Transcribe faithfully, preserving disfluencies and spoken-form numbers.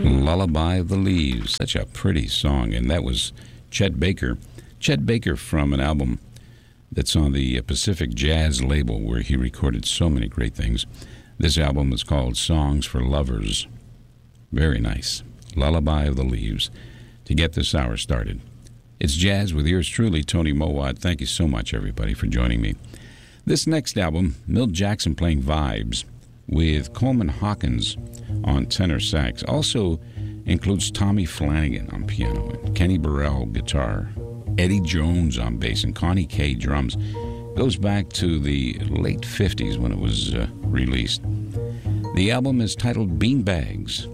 Lullaby of the Leaves. Such a pretty song. And that was Chet Baker. Chet Baker from an album that's on the Pacific Jazz label where he recorded so many great things. This album is called Songs for Lovers. Very nice. Lullaby of the Leaves. To get this hour started. It's Jazz with yours truly, Tony Mowat. Thank you so much, everybody, for joining me. This next album, Milt Jackson playing Vibes with Coleman Hawkins on tenor sax. Also includes Tommy Flanagan on piano and Kenny Burrell guitar, Eddie Jones on bass, and Connie Kay drums. Goes back to the late fifties when it was uh, released. The album is titled Beanbags.